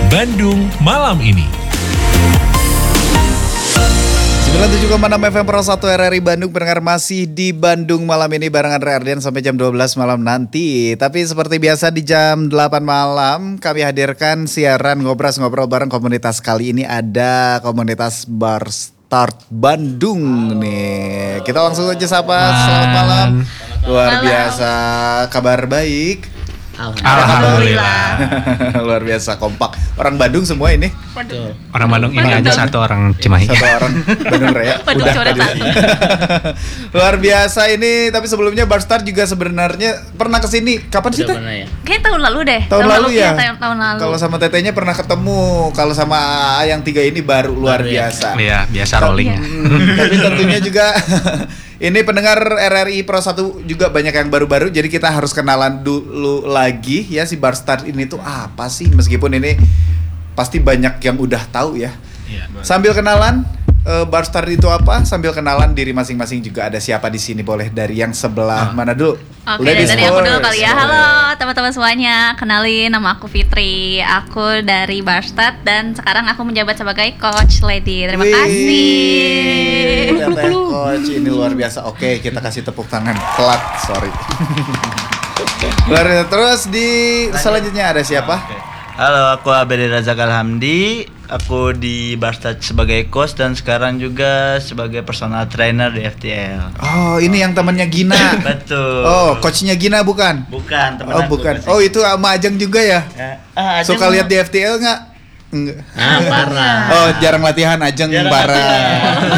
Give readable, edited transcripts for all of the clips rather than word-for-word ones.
Bandung malam ini. 97,6 FM Pro 1 RRI Bandung, pendengar masih di Bandung malam ini barengan Ardian sampai jam 12 malam nanti. Tapi seperti biasa di jam 8 malam kami hadirkan siaran ngobrol bareng komunitas. Kali ini ada komunitas Bar Start Bandung nih. Kita langsung aja sapa. Selamat malam. Luar biasa, kabar baik. Alhamdulillah. Luar biasa kompak. Orang Bandung semua ini. Orang Bandung ini aja satu orang Cimahi. Satu orang Bandung Raya. Udah tadi. Luar biasa ini. Tapi sebelumnya Barstar juga sebenarnya pernah kesini. Kapan sih Teh? Kayaknya tahun lalu deh. Tahun lalu ya. Tahun lalu. Kalau sama Tetenya pernah ketemu. Kalau sama yang tiga ini baru luar biasa. Iya, biasa rolling ya. Tapi tentunya juga ini pendengar RRI Pro 1 juga banyak yang baru-baru. Jadi kita harus kenalan dulu lagi ya si Barstar ini tuh apa sih. Meskipun ini pasti banyak yang udah tahu ya. Sambil kenalan Barstar itu apa? Sambil kenalan diri masing-masing juga ada siapa di sini. Boleh dari yang sebelah mana dulu? Oke, dari aku dulu kali ya. Halo teman-teman semuanya, kenalin nama aku Fitri. Aku dari Barstat dan sekarang aku menjabat sebagai coach lady. Terima kasih. Coach ini luar biasa. Oke, kita kasih tepuk tangan. Telat, sorry. Luar biasa. Terus di selanjutnya ada siapa? Halo, aku Abedi Razak Alhamdi. Aku di Barstat sebagai coach dan sekarang juga sebagai personal trainer di FTL. Oh, ini yang temannya Gina. Betul. Oh, coachnya Gina bukan? Bukan, teman Oh, aku. bukan. Oh, itu sama Ajeng juga ya? Ajeng Suka lihat di FTL nggak? Enggak. parah. Oh, jarang latihan Ajeng parah.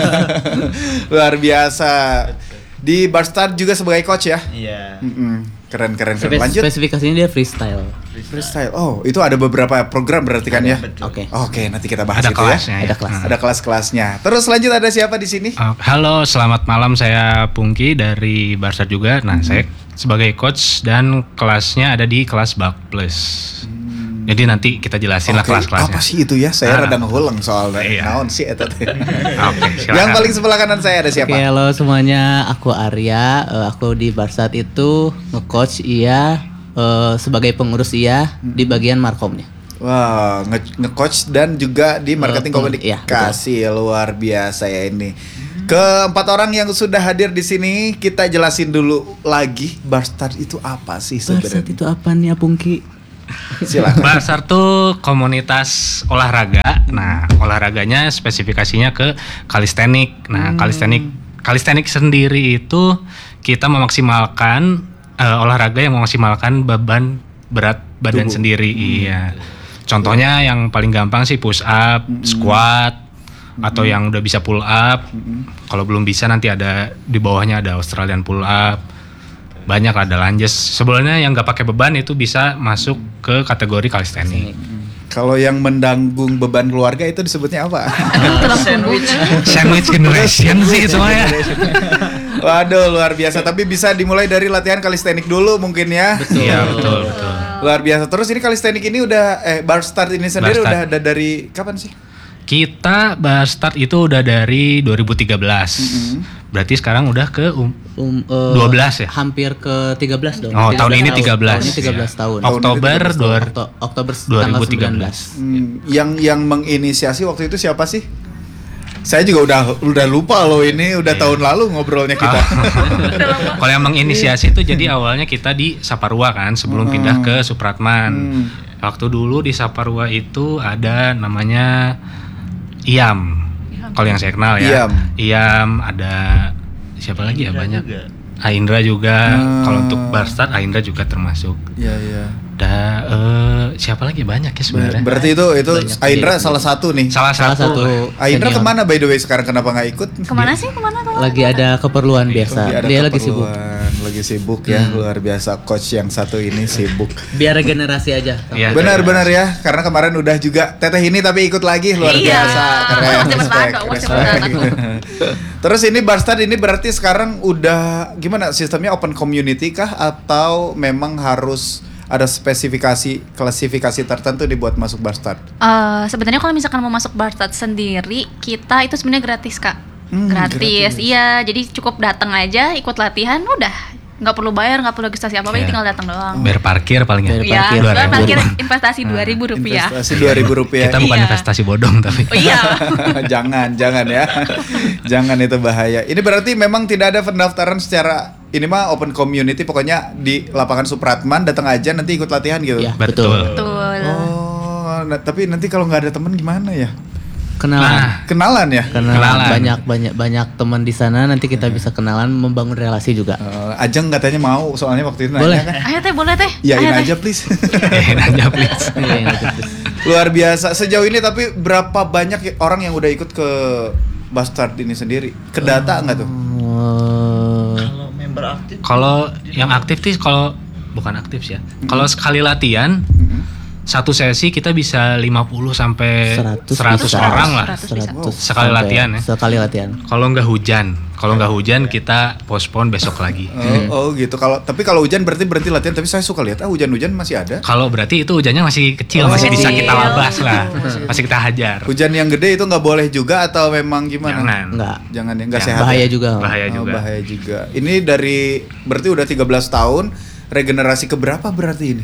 Luar biasa. Di Barstat juga sebagai coach ya? Iya. Keren. Lanjut. Spesifikasinya dia freestyle. Freestyle. Oh, itu ada beberapa program berarti kan ya? Oke. Oke, nanti kita bahas Ada itu kelasnya ya. ya. Ada kelas-kelasnya. Terus lanjut ada siapa di sini? Halo, selamat malam. Saya Pungki dari Barsat juga. Nah, saya sebagai coach dan kelasnya ada di kelas Bak Plus. Jadi nanti kita jelasin lah Oke, kelas-kelasnya. apa sih itu ya? Saya rada ngulang soalnya. Iya. Naon sih eta teh. Oke, silakan. Yang paling sebelah kanan saya ada siapa? Oke, halo semuanya. Aku Arya. Aku di Barsat itu nge-coach iya, sebagai pengurus iya di bagian markomnya. Wah, nge-coach dan juga di marketing Iya, komunikasi. Luar biasa ya ini. Keempat orang yang sudah hadir di sini kita jelasin dulu lagi Barstat itu apa sih Barsat sebenarnya? itu apa nih, Pungki? Silakan. Barsat tuh komunitas olahraga. Nah, olahraganya spesifikasinya ke kalistenik. Nah, kalistenik sendiri itu kita memaksimalkan olahraga yang memaksimalkan beban berat badan Tubuh. sendiri. Iya. Contohnya yang paling gampang sih push up, squat, atau yang udah bisa pull up. Kalau belum bisa nanti ada di bawahnya ada Australian pull up. Banyak ada lunges. Sebenarnya yang nggak pakai beban itu bisa masuk ke kategori kalistenik. Kalau yang mendanggung beban keluarga itu disebutnya apa? Sandwich generation sih semuanya. Waduh, luar biasa. Tapi bisa dimulai dari latihan kalistenik dulu mungkin ya. Iya, betul. Luar biasa. Terus ini kalistenik ini udah Barstat ini sendiri Barstat. udah ada dari kapan sih? Kita Barstat itu udah dari 2013. Berarti sekarang udah ke 12 ya? Hampir ke 13 dong. Oh, tahun ini 13. Tahun ini 13 tahun. Oktober Oktober tanggal 2013. 19. Yang menginisiasi waktu itu siapa sih? Saya juga udah lupa loh, ini udah tahun lalu ngobrolnya kita. Kalau yang menginisiasi itu jadi awalnya kita di Saparua kan sebelum pindah ke Supratman. Waktu dulu di Saparua itu ada namanya IAM. Kalau yang saya kenal ya. IAM ada siapa lagi ya banyak. Juga. Aindra juga. Kalau untuk Barstat Aindra juga termasuk. Iya. Ada siapa lagi banyak ya sebenarnya. Berarti itu Aindra salah satu nih. Salah satu. Aindra senior. kemana by the way sekarang, kenapa nggak ikut? Kemana sih? Kemana? Lagi ada keperluan biasa. Ada Dia lagi sibuk. keperluan, lagi sibuk ya. Luar biasa, coach yang satu ini sibuk. Biar regenerasi aja. Iya. Benar ya, karena kemarin udah juga teteh ini tapi ikut lagi, luar Iya. biasa. Keren. Cepet-cepet, respect. Terus ini Barstat ini berarti sekarang udah gimana sistemnya, open community kah atau memang harus ada spesifikasi klasifikasi tertentu dibuat masuk Barstat? Sebenarnya kalau misalkan mau masuk Barstat sendiri, kita itu sebenarnya gratis, Kak. Gratis. Iya, jadi cukup datang aja, ikut latihan, udah nggak perlu bayar, nggak perlu registrasi apa-apa, Iya. tinggal datang doang. Bayar parkir paling ya. Bayar Iya, parkir. bayar 2.000. parkir investasi Rp2.000. Investasi Rp2.000. Kita bukan Iya. investasi bodong tapi. Oh iya. jangan ya. Jangan, itu bahaya. Ini berarti memang tidak ada pendaftaran secara ini mah open community, pokoknya di lapangan Supratman datang aja nanti ikut latihan gitu. Ya, Betul. Betul. Oh, tapi nanti kalau nggak ada teman gimana ya? Kenalan. Nah, Kenalan ya? Kenalan. Banyak teman di sana, nanti kita bisa kenalan, membangun relasi juga. Ajeng katanya mau, soalnya waktu itu Boleh. nanya kan. Ayo teh, boleh teh. Yain Ayo, teh. aja please. yain aja please. Iya, gitu. Luar biasa. Sejauh ini tapi berapa banyak orang yang udah ikut ke Bastard ini sendiri? Kedata nggak tuh? Kalau member aktif Kalau yang aktif sih kalau bukan aktif sih ya. Kalau sekali latihan satu sesi kita bisa 50 sampai 100 bisa. orang lah. 100 bisa. Sekali latihan ya. Sekali latihan. Kalau nggak hujan kita postpone besok lagi. Oh gitu. Tapi kalau hujan berarti latihan. Tapi saya suka lihat hujan-hujan masih ada. Kalau berarti itu hujannya masih kecil, masih bisa kita labas lah, masih kita hajar. Hujan yang gede itu nggak boleh juga atau memang gimana? Jangan. Enggak. Jangan ya, nggak Jangan. sehat. Bahaya ya? juga. Bahaya Oh, juga. bahaya juga. Ini berarti udah 13 tahun. Regenerasi keberapa berarti ini?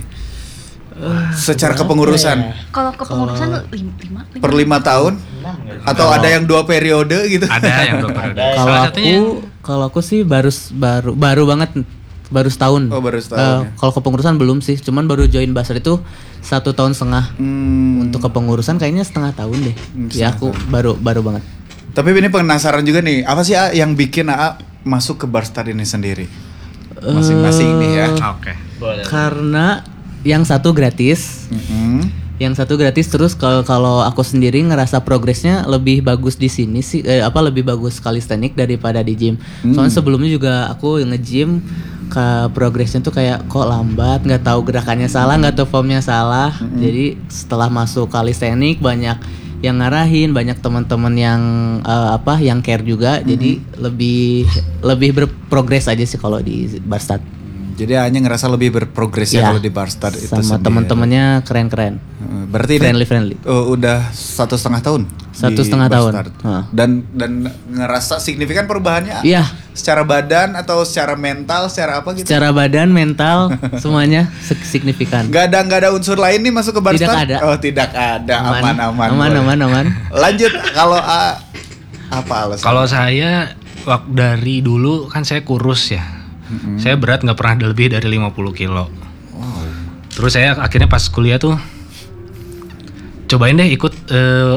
Secara kepengurusan Kalau kepengurusan 5 per 5 tahun atau ada yang 2 periode gitu? Ada yang 2 periode. Kalau Salah satunya kalau aku sih baru banget, baru setahun. Oh, baru setahun, ya. Kalau kepengurusan belum sih, cuman baru join Bastard itu 1,5 tahun. Untuk kepengurusan kayaknya setengah tahun deh. Ya aku baru banget. Tapi ini penasaran juga nih, apa sih A, yang bikin A masuk ke Bastard ini sendiri? Masing-masing nih ya. Oke. boleh. Karena yang satu gratis. Yang satu gratis, terus kalau aku sendiri ngerasa progresnya lebih bagus di sini sih, lebih bagus calisthenics daripada di gym. Soalnya sebelumnya juga aku nge-gym progresnya tuh kayak kok lambat, nggak tahu gerakannya salah, nggak tahu formnya salah. Jadi setelah masuk calisthenics banyak yang ngarahin, banyak teman-teman yang yang care juga. Jadi lebih berprogres aja sih kalau di Bastard. Jadi hanya ngerasa lebih berprogres ya Ya, kalau di Bastard itu sama sendiri. teman-temannya keren-keren. Berarti ini Friendly. udah 1,5 tahun. 1,5 di tahun. Bastard. Heeh. Dan ngerasa signifikan perubahannya? Iya. Secara badan atau secara mental, secara apa gitu? Secara badan, mental, semuanya signifikan. Gak ada unsur lain nih masuk ke Bastard? Tidak ada. Oh, tidak ada. Aman. boleh. Aman. Lanjut, kalau A, apa alasan? Kalau saya dari dulu kan saya kurus ya. Saya berat nggak pernah lebih dari 50 kilo. Terus saya akhirnya pas kuliah tuh cobain deh ikut